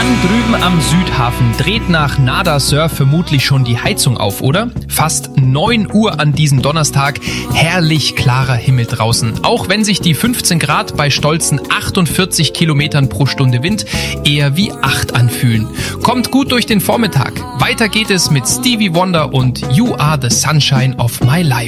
Dann drüben am Südhafen dreht nach Nada Surf vermutlich schon die Heizung auf, oder? Fast 9 Uhr an diesem Donnerstag, herrlich klarer Himmel draußen. Auch wenn sich die 15 Grad bei stolzen 48 Kilometern pro Stunde Wind eher wie 8 anfühlen. Kommt gut durch den Vormittag. Weiter geht es mit Stevie Wonder und You Are the Sunshine of My Life.